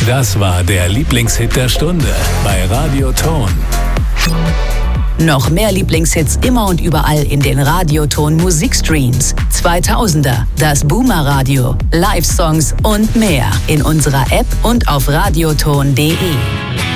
Das war der Lieblingshit der Stunde bei Radioton. Noch mehr Lieblingshits immer und überall in den Radioton Musikstreams. 2000er, das Boomer Radio, Live-Songs und mehr in unserer App und auf radioton.de.